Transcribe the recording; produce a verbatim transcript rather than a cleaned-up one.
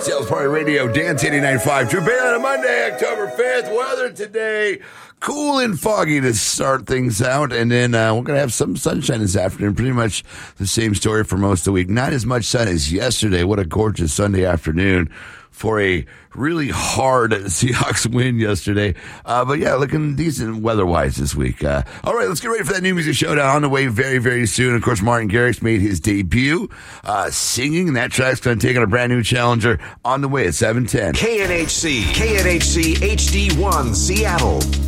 Sales Party Radio, Dance eighty-nine point five. True Band on Monday, October fifth. Weather today, cool and foggy to start things out. And then uh, we're going to have some sunshine this afternoon. Pretty much the same story for most of the week. Not as much sun as yesterday. What a gorgeous Sunday afternoon for a really hard Seahawks win yesterday. Uh, but yeah, looking decent weather-wise this week. Uh, all right, let's get ready for that New Music Showdown on the way very, very soon. Of course, Martin Garrix made his debut uh, singing, and that track's going to take on a brand new challenger on the way at seven ten. K N H C, K N H C H D one, Seattle.